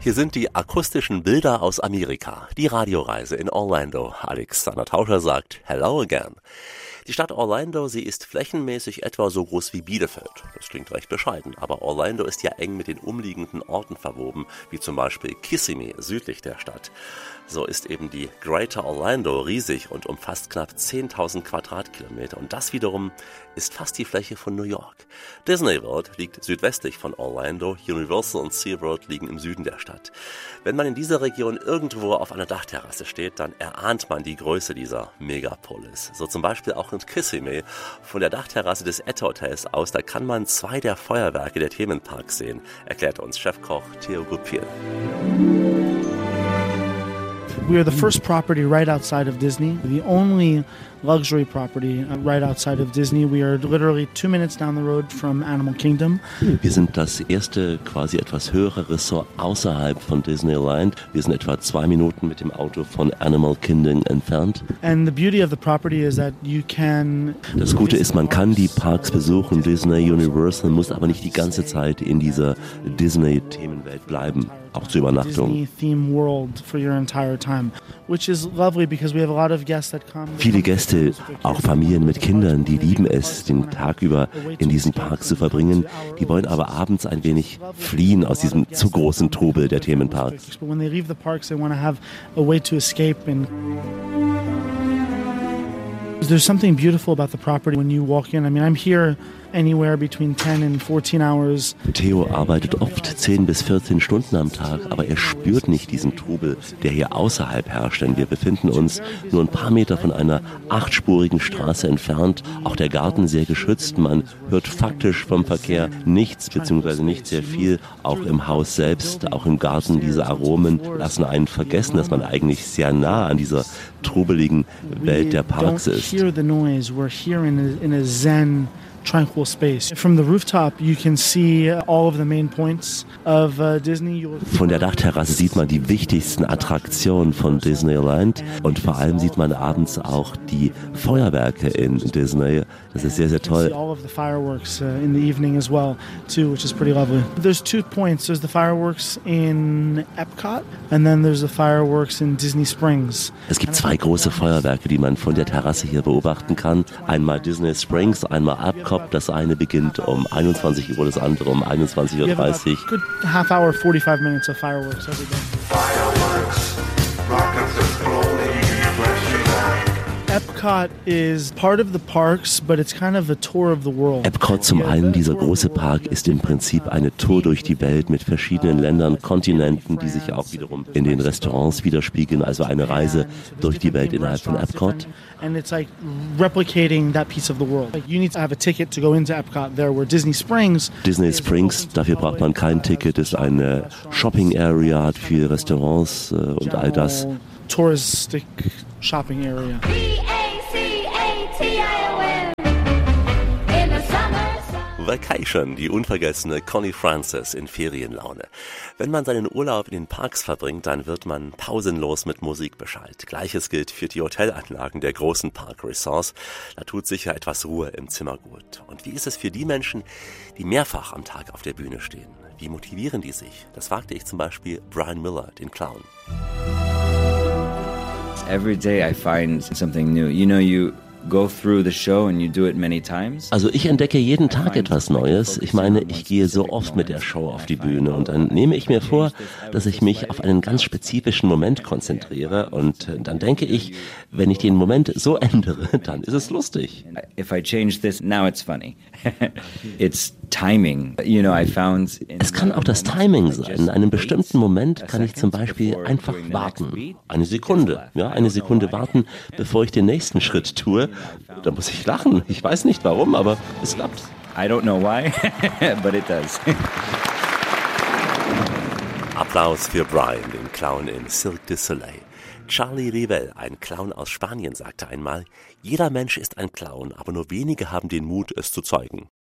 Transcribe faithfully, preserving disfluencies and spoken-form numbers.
Hier sind die akustischen Bilder aus Amerika, die Radioreise in Orlando. Alexander Tauscher sagt Hello again. Die Stadt Orlando, sie ist flächenmäßig etwa so groß wie Bielefeld. Das klingt recht bescheiden, aber Orlando ist ja eng mit den umliegenden Orten verwoben, wie zum Beispiel Kissimmee südlich der Stadt. So ist eben die Greater Orlando riesig und umfasst knapp zehntausend Quadratkilometer und das wiederum ist fast die Fläche von New York. Disney World liegt südwestlich von Orlando, Universal und SeaWorld liegen im Süden der Stadt. Wenn man in dieser Region irgendwo auf einer Dachterrasse steht, dann erahnt man die Größe dieser Megapolis. So zum Beispiel auch in Kissimmee. Von der Dachterrasse des Etta Hotels aus, da kann man zwei der Feuerwerke der Themenparks sehen, erklärt uns Chefkoch Theo Goupil. We are the first property right outside of Disney, the only luxury property right outside of Disney. We are literally two minutes down the road from Animal Kingdom. Wir sind das erste quasi etwas höhere Ressort außerhalb von Disneyland. Wir sind etwa zwei Minuten mit dem Auto von Animal Kingdom entfernt. And the beauty of the property is that you can. Das Gute ist, man kann die Parks besuchen, Disney, Universal, muss aber nicht die ganze Zeit in dieser Disney-Themenwelt bleiben, auch zur Übernachtung. Disney theme world for your entire time, which is lovely because we have a lot of guests that come. Viele Gäste, auch Familien mit Kindern, die lieben es, den Tag über in diesen Parks zu verbringen. Die wollen aber abends ein wenig fliehen aus diesem zu großen Trubel der Themenparks. When they leave the parks, they want to have a way to escape and. There's something beautiful about the property when you walk in. I mean, I'm here anywhere between ten and fourteen hours. Theo arbeitet oft zehn bis vierzehn Stunden am Tag, aber er spürt nicht diesen Trubel, der hier außerhalb herrscht, denn wir befinden uns nur ein paar Meter von einer achtspurigen Straße entfernt. Auch der Garten sehr geschützt. Man hört faktisch vom Verkehr nichts, beziehungsweise nicht sehr viel. Auch im Haus selbst, auch im Garten, diese Aromen lassen einen vergessen, dass man eigentlich sehr nah an dieser trubeligen Welt der Parks ist. Hear the noise. We're here in a, in a zen, tranquil space. From the rooftop, you can see all of the main points of uh, Disney. Von der Dachterrasse sieht man die wichtigsten Attraktionen von Disneyland und vor allem sieht man abends auch die Feuerwerke in Disney. Das ist sehr, sehr toll. All of the fireworks uh, in the evening as well, too, which is pretty lovely. There's two points. There's the fireworks in Epcot and then there's the fireworks in Disney Springs. Es gibt zwei große Feuerwerke, die man von der Terrasse hier beobachten kann. Einmal Disney Springs, einmal Epcot. Das eine beginnt um einundzwanzig Uhr, das andere um einundzwanzig Uhr dreißig. Good half hour, forty-five minutes of fireworks every day. Fireworks, rockets are glowing, flashing light. Epcot is part of the parks, but it's kind of a tour of the world. Epcot zum einen, dieser große Park, ist im Prinzip eine Tour durch die Welt mit verschiedenen Ländern, Kontinenten, die sich auch wiederum in den Restaurants widerspiegeln, also eine Reise durch die Welt innerhalb von Epcot. And it's like replicating that piece of the world. Like you need to have a ticket to go into Epcot there, where Disney Springs. Disney Springs, dafür braucht man kein Ticket, ist eine Shopping Area für Restaurants äh, und all das. Touristic shopping area. B A C A T I O N. In the summer. Vacation, die unvergessene Connie Francis in Ferienlaune. Wenn man seinen Urlaub in den Parks verbringt, dann wird man pausenlos mit Musik beschallt. Gleiches gilt für die Hotelanlagen der großen Park-Resorts. Da tut sicher etwas Ruhe im Zimmer gut. Und wie ist es für die Menschen, die mehrfach am Tag auf der Bühne stehen? Wie motivieren die sich? Das fragte ich zum Beispiel Brian Miller, den Clown. Every day I find something new. You know, you go through the show and you do it many times. Also ich entdecke jeden Tag etwas Neues. Ich meine, ich gehe so oft mit der Show auf die Bühne und dann nehme ich mir vor, dass ich mich auf einen ganz spezifischen Moment konzentriere und dann denke ich, wenn ich den Moment so ändere, dann ist es lustig. If I change this, now it's funny. It's timing. You know, I found Es kann auch das Timing sein. In einem bestimmten Moment kann ich zum Beispiel einfach warten. Eine Sekunde, ja, eine Sekunde warten, bevor ich den nächsten Schritt tue. Da muss ich lachen. Ich weiß nicht warum, aber es klappt. I don't know why, but it does. Applaus für Brian, den Clown in Cirque du Soleil. Charlie Rivel, ein Clown aus Spanien, sagte einmal, jeder Mensch ist ein Clown, aber nur wenige haben den Mut, es zu zeigen.